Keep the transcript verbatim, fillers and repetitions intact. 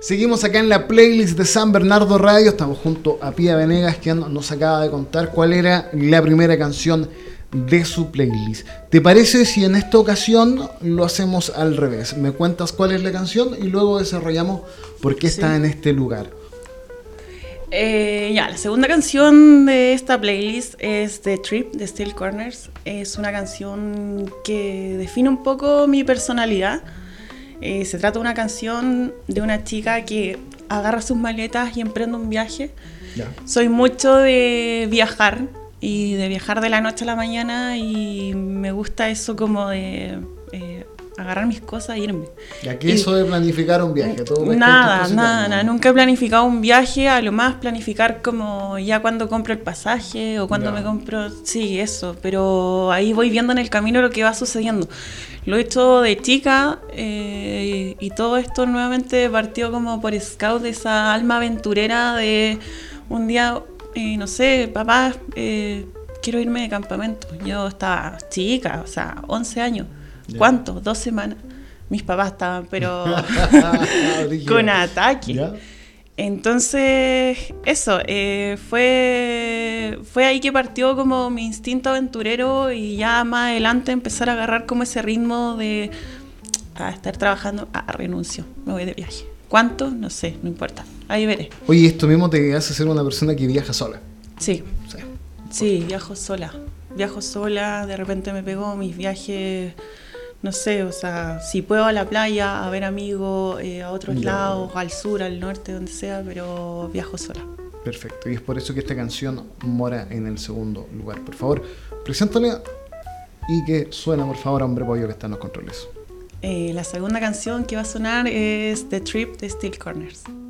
Seguimos acá en la playlist de San Bernardo Radio. Estamos junto a Pía Venegas, quien nos acaba de contar cuál era la primera canción de su playlist. ¿Te parece si en esta ocasión lo hacemos al revés? Me cuentas cuál es la canción y luego desarrollamos por qué Sí. está en este lugar. Eh, ya, la segunda canción de esta playlist es The Trip de Steel Corners. Es una canción que define un poco mi personalidad. Eh, se trata de una canción de una chica que agarra sus maletas y emprende un viaje. Ya. Soy mucho de viajar y de viajar de la noche a la mañana, y me gusta eso como de eh, agarrar mis cosas e irme. Y aquí Y- eso de planificar un viaje. Todo va Nada, escrito, nada, ¿no? nada. Nunca he planificado un viaje, a lo más planificar como ya cuando compro el pasaje o cuando Ya. me compro, sí, eso, pero ahí voy viendo en el camino lo que va sucediendo. Lo he hecho de chica eh, y todo esto nuevamente partió como por Scout, de esa alma aventurera de un día, eh, no sé, papá, eh, quiero irme de campamento. Yo estaba chica, o sea, once años. Ya. ¿Cuánto? Dos semanas. Mis papás estaban, pero Brígido. con ataque. ¿Ya? Entonces, eso, eh, fue, fue ahí que partió como mi instinto aventurero, y ya más adelante empezar a agarrar como ese ritmo de a estar trabajando, ah, renuncio, me voy de viaje. ¿Cuánto? No sé, no importa, ahí veré. Oye, esto mismo te hace ser una persona que viaja sola. Sí, Sí. sí, viajo sola, viajo sola, de repente me pego mis viajes, no sé, o sea, si puedo a la playa, a ver amigos, eh, a otros Ya. lados, al sur, al norte, donde sea, pero viajo sola. Perfecto. Y es por eso que esta canción mora en el segundo lugar. Por favor, preséntale y que suena, por favor, Hombre Pollo, que está en los controles. Eh, la segunda canción que va a sonar es The Trip de Steel Corners.